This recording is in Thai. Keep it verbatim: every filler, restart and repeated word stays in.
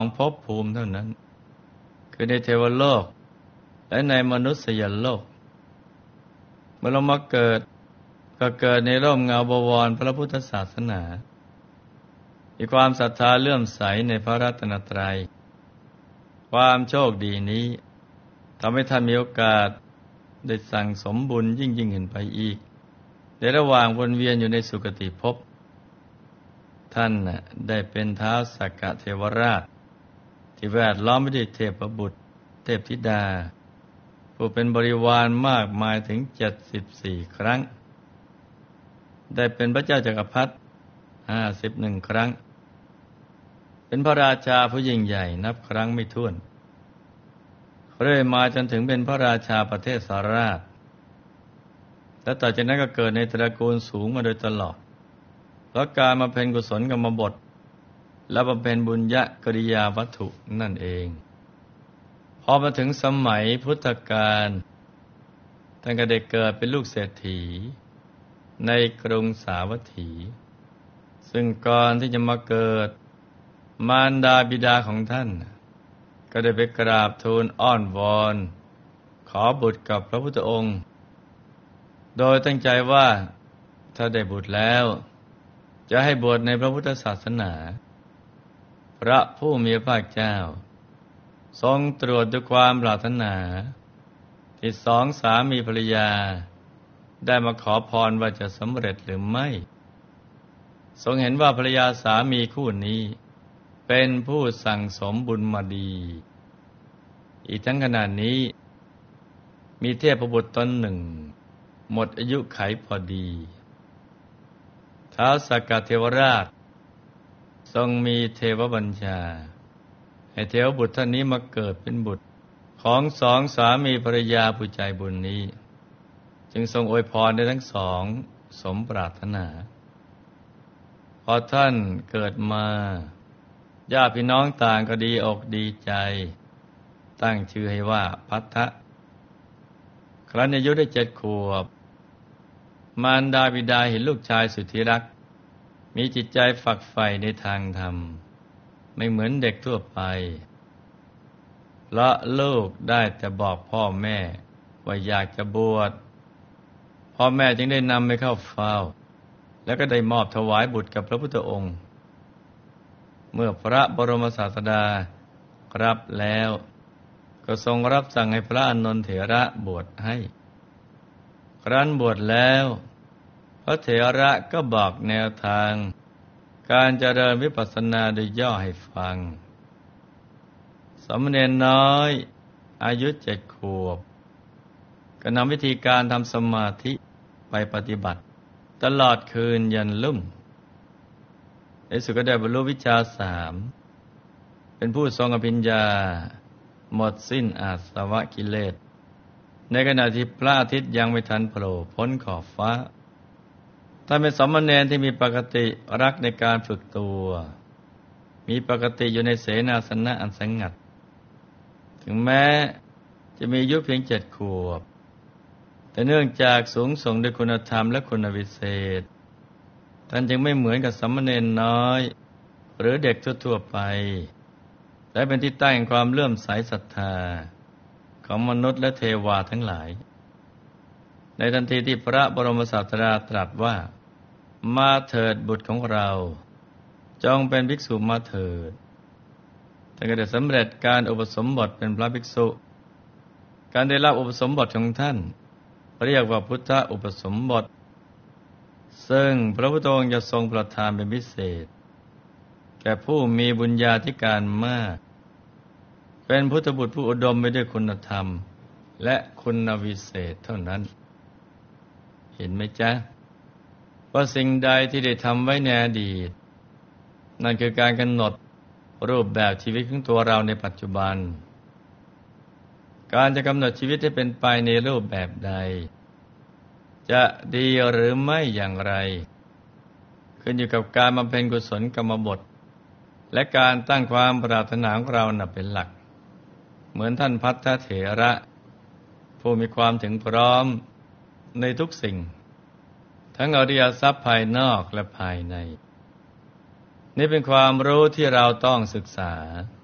องภพภูมิเท่านั้นคือในเทวโลกและในมนุษยโลกเมื่อเรามาเกิดก็เกิดในร่มเงาบวรพระพุทธศาสนามีความศรัทธาเลื่อมใสในพระรัตนตรัยความโชคดีนี้ทำให้ท่านมีโอกาสได้สั่งสมบุญยิ่งยิ่งขึ้นไปอีกในระหว่างวนเวียนอยู่ในสุคติภพท่านได้เป็นท้าวสักกะเทวราชที่แวดล้อมไปด้วยเทพบุตรเทพธิดาผู้เป็นบริวารมากมายถึงเจ็ดสิบสี่ครั้งได้เป็นพระเจ้าจักรพรรดิห้าสิบเอ็ดครั้งเป็นพระราชาผู้ยิ่งใหญ่นับครั้งไม่ถ้วนเรื่อยมาจนถึงเป็นพระราชาประเทศสาราชและต่อจากนั้นก็เกิดในตระกูลสูงมาโดยตลอดเพราะการมาเป็นกุศลกรรมบทและบำเพ็ญบุญญกริยาวัตถุนั่นเองพอมาถึงสมัยพุทธกาลท่านก็ได้เกิดเป็นลูกเศรษฐีในกรุงสาวัตถีซึ่งก่อนที่จะมาเกิดมารดาบิดาของท่านก็ได้ไปกราบทูลอ้อนวอนขอบุตรกับพระพุทธองค์โดยตั้งใจว่าถ้าได้บุตรแล้วจะให้บวชในพระพุทธศาสนาพระผู้มีพระภาคเจ้าทรงตรวจด้วยความปรารถนาที่สองสามีภรรยาได้มาขอพรว่าจะสำเร็จหรือไม่ทรงเห็นว่าภรรยาสามีคู่นี้เป็นผู้สั่งสมบุญมาดีอีกทั้งขณะนี้มีเทพบุตรตนหนึ่งหมดอายุไขพอดีท้าวสักกะเทวราชทรงมีเทวบัญชาให้เทวบุตรท่านนี้มาเกิดเป็นบุตรของสองสามีภรรยาผู้ใจบุญนี้จึงทรงอวยพรได้ทั้งสองสมปรารถนาพอท่านเกิดมาญาติพี่น้องต่างก็ดีอกดีใจตั้งชื่อให้ว่าพัทธะครั้นอายุได้เจ็ดขวบมารดาบิดาเห็นลูกชายสุดที่รักมีจิตใจฝักใฝ่ในทางธรรมไม่เหมือนเด็กทั่วไปละลูกได้แต่บอกพ่อแม่ว่าอยากจะบวชพ่อแม่จึงได้นำไปเข้าเฝ้าแล้วก็ได้มอบถวายบุตรกับพระพุทธองค์เมื่อพระบรมศาสดารับแล้วก็ทรงรับสั่งให้พระอานนท์เถระบวชให้ครั้นบวชแล้วพระเถระก็บอกแนวทางการเจริญวิปัสสนาโดยย่อให้ฟังสามเณรน้อยอายุเจ็ดขวบก็นำวิธีการทำสมาธิไปปฏิบัติตลอดคืนยันรุ่งในสุดก็ได้บรรลุวิชาสามเป็นผู้ทรงอภิญญาหมดสิ้นอาสวะกิเลสในขณะที่พระอาทิตย์ยังไม่ทันโผล่พ้นขอบฟ้าท่านเป็นสามเณรที่มีปกติรักในการฝึกตัวมีปกติอยู่ในเสนาสนะอันสงัดถึงแม้จะมีอายุเพียงเจ็ดขวบแต่เนื่องจากสูงส่งด้วยคุณธรรมและคุณวิเศษท่านจึงไม่เหมือนกับสามเณรน้อยหรือเด็กทั่วๆไปและเป็นที่ตั้งแห่งความเลื่อมใสศรัทธาของมนุษย์และเทวาทั้งหลายในทันทีที่พระบรมศาสดาตรัสว่ามาเถิดบุตรของเราจงเป็นภิกษุมาเถิดท่านก็ได้สำเร็จการอุปสมบทเป็นพระภิกษุการได้รับอุปสมบทของท่านเรียกว่าพุทธอุปสมบทซึ่งพระพุทธองค์จะทรงประทานเป็นพิเศษแก่ผู้มีบุญญาธิการมากเป็นพุทธบุตรผู้อุดมไปด้วยคุณธรรมและคุณวิเศษเท่านั้นเห็นไหมจ๊ะว่าสิ่งใดที่ได้ทำไว้ในอดีตนั่นคือการกำหนดรูปแบบชีวิตของตัวเราในปัจจุบันการจะกำหนดชีวิตให้เป็นไปในรูปแบบใดจะดีหรือไม่อย่างไรขึ้นอยู่กับการบำเพ็ญกุศลกรรมบทและการตั้งความปรารถนาของเราน่ะเป็นหลักเหมือนท่านพัทธเถระผู้มีความถึงพร้อมในทุกสิ่งทั้งอริยทรัพย์ภายนอกและภายในนี่เป็นความรู้ที่เราต้องศึกษา